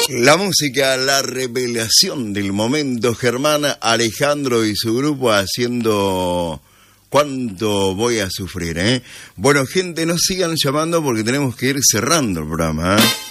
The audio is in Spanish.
La música, la revelación del momento, Germán Alejandro y su grupo haciendo Cuánto Voy a Sufrir, ¿eh? Bueno, gente, no sigan llamando porque tenemos que ir cerrando el programa, ¿eh?